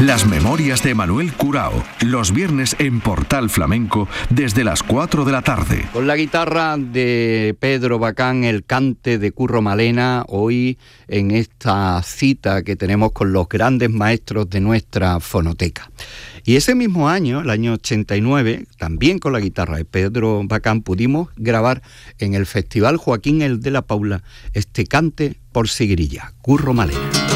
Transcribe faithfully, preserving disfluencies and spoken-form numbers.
Las memorias de Manuel Curao, los viernes en Portal Flamenco desde las cuatro de la tarde. Con la guitarra de Pedro Bacán, el cante de Curro Malena, hoy en esta cita que tenemos con los grandes maestros de nuestra fonoteca. Y ese mismo año, el año ochenta y nueve, también con la guitarra de Pedro Bacán, pudimos grabar en el Festival Joaquín el de la Paula este cante por Sigrilla, Curro Malena.